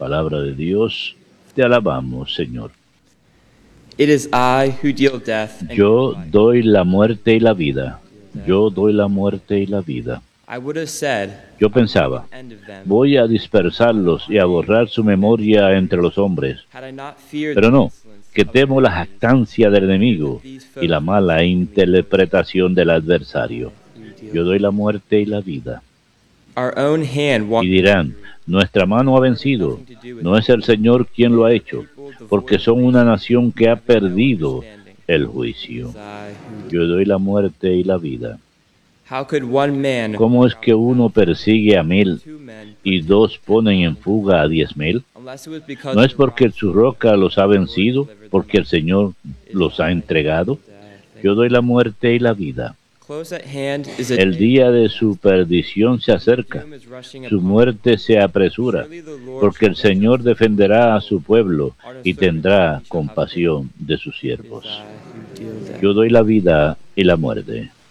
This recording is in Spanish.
Palabra de Dios, te alabamos, Señor. It is I who deal death and Yo life. doy la muerte y la vida. Yo doy la muerte y la vida. I would have said, Yo I will pensaba, make an end of them, voy a dispersarlos y a borrar su memoria entre los hombres. had I not feared Pero the no, insolence que of temo la the enemies, jactancia del enemigo that these y la foes mala who interpretación del adversario. deal. Yo doy la muerte y la vida. Our own hand Y dirán, nuestra mano ha vencido, no es el Señor quien lo ha hecho, porque son una nación que ha perdido el juicio. Yo doy la muerte y la vida. How could one man ¿Cómo es que uno persigue a 1000 two men y 2 ponen en fuga a 10,000? unless it was because ¿No es the porque rock su roca los ha vencido, porque el Señor los ha entregado? Yo doy la muerte y la vida. close at hand is a El día de su perdición se acerca, doom is rushing su upon muerte se apresura, Surely the Lord porque el shall Señor defenderá a su pueblo art of y servants, tendrá he shall have compasión de sus pity. It is siervos. I who deal death. Yo doy la vida y la muerte.